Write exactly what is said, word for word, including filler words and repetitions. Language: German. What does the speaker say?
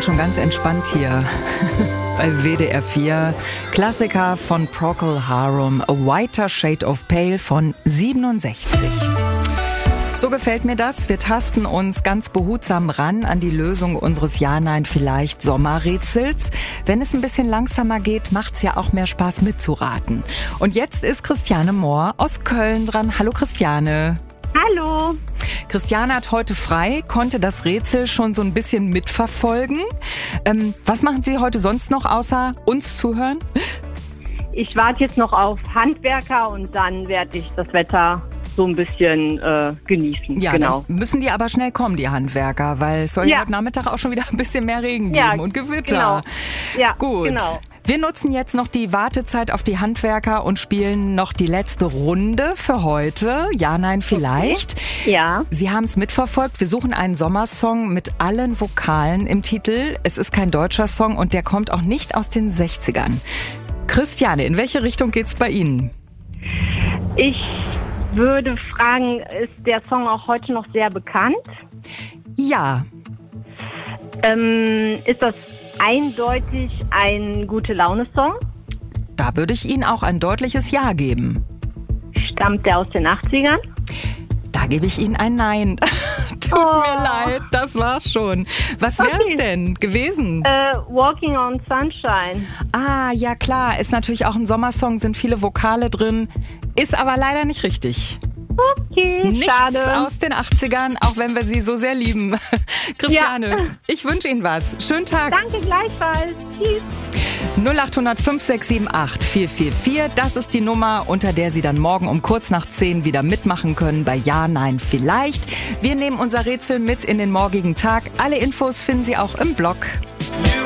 schon ganz entspannt hier bei W D R vier. Klassiker von Procol Harum, A Whiter Shade of Pale von siebenundsechzig. So gefällt mir das. Wir tasten uns ganz behutsam ran an die Lösung unseres Ja-Nein-Vielleicht-Sommerrätsels. Wenn es ein bisschen langsamer geht, macht's ja auch mehr Spaß mitzuraten. Und jetzt ist Christiane Mohr aus Köln dran. Hallo Christiane. Hallo. Christiane hat heute frei, konnte das Rätsel schon so ein bisschen mitverfolgen. Ähm, was machen Sie heute sonst noch, außer uns zuhören? Ich warte jetzt noch auf Handwerker und dann werde ich das Wetter so ein bisschen äh, genießen. Ja, genau. Dann müssen die aber schnell kommen, die Handwerker, weil es soll ja Ja. heute Nachmittag auch schon wieder ein bisschen mehr Regen Ja, geben und Gewitter. genau. Ja, Gut. genau. Wir nutzen jetzt noch die Wartezeit auf die Handwerker und spielen noch die letzte Runde für heute. Ja, nein, vielleicht. Okay. Ja. Sie haben es mitverfolgt. Wir suchen einen Sommersong mit allen Vokalen im Titel. Es ist kein deutscher Song und der kommt auch nicht aus den sechzigern. Christiane, in welche Richtung geht's bei Ihnen? Ich würde fragen, ist der Song auch heute noch sehr bekannt? Ja. Ähm, ist das eindeutig ein Gute-Laune-Song? Da würde ich Ihnen auch ein deutliches Ja geben. Stammt der aus den achtzigern? Da gebe ich Ihnen ein Nein. Tut Oh. mir leid, das war's schon. Was wäre es Okay. denn gewesen? Äh, Walking on Sunshine. Ah, ja klar, ist natürlich auch ein Sommersong, sind viele Vokale drin, ist aber leider nicht richtig. Okay, Nichts schade. aus den achtzigern, auch wenn wir sie so sehr lieben. Christiane, Ja. ich wünsche Ihnen was. Schönen Tag. Danke gleichfalls. Tschüss. null acht null null fünf sechs sieben acht vier vier vier, das ist die Nummer, unter der Sie dann morgen um kurz nach zehn wieder mitmachen können bei Ja, Nein, Vielleicht. Wir nehmen unser Rätsel mit in den morgigen Tag. Alle Infos finden Sie auch im Blog. You